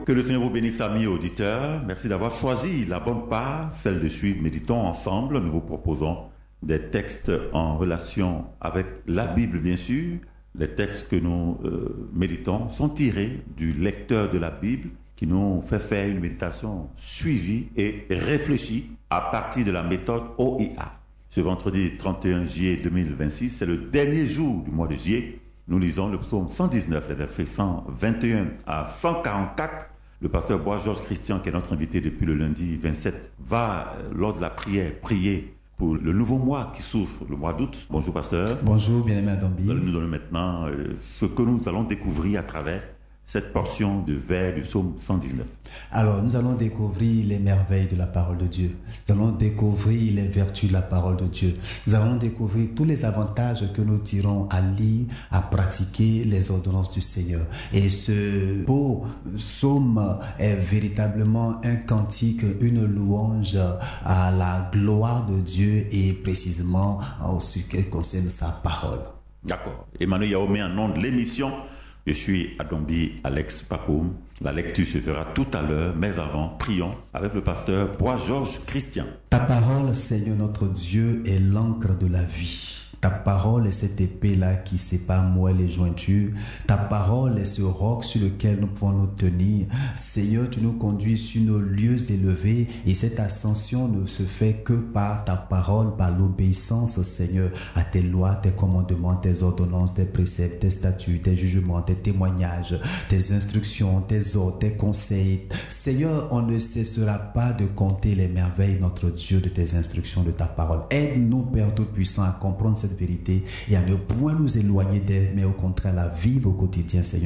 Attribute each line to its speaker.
Speaker 1: Que le Seigneur vous bénisse, amis auditeurs. Merci d'avoir choisi la bonne part, celle de suivre Méditons ensemble. Nous vous proposons des textes en relation avec la Bible, bien sûr. Les textes que nous méditons sont tirés du lecteur de la Bible qui nous fait faire une méditation suivie et réfléchie à partir de la méthode OIA. Ce vendredi 31 juillet 2026, c'est le dernier jour du mois de juillet. Nous lisons le psaume 119, les versets 121 à 144. Le pasteur Bois-Georges Christian, qui est notre invité depuis le lundi 27, va, lors de la prière, prier pour le nouveau mois qui s'ouvre, le mois d'août. Bonjour, pasteur.
Speaker 2: Bonjour, bien-aimé Adombi.
Speaker 1: Vous allez nous donner maintenant ce que nous allons découvrir à travers cette portion de vers du psaume 119.
Speaker 2: Alors, nous allons découvrir les merveilles de la parole de Dieu. Nous allons découvrir les vertus de la parole de Dieu. Nous allons découvrir tous les avantages que nous tirons à lire, à pratiquer les ordonnances du Seigneur. Et ce beau psaume est véritablement un cantique, une louange à la gloire de Dieu et précisément en ce qui concerne sa parole.
Speaker 1: D'accord. Emmanuel Yaomé, en nom de l'émission, je suis Adombi Alex Papoum. La lecture se fera tout à l'heure, mais avant, prions avec le pasteur Bois-Georges Christian.
Speaker 2: Ta parole, Seigneur notre Dieu, est l'encre de la vie. Ta parole est cette épée-là qui sépare moelle et jointure. Ta parole est ce roc sur lequel nous pouvons nous tenir. Seigneur, tu nous conduis sur nos lieux élevés et cette ascension ne se fait que par ta parole, par l'obéissance, Seigneur, à tes lois, tes commandements, tes ordonnances, tes préceptes, tes statuts, tes jugements, tes témoignages, tes instructions, tes ordres, tes conseils. Seigneur, on ne cessera pas de compter les merveilles, notre Dieu, de tes instructions, de ta parole. Aide-nous, Père Tout-Puissant, à comprendre cette vérité et à ne point nous éloigner d'elle, mais au contraire la vivre au quotidien, Seigneur.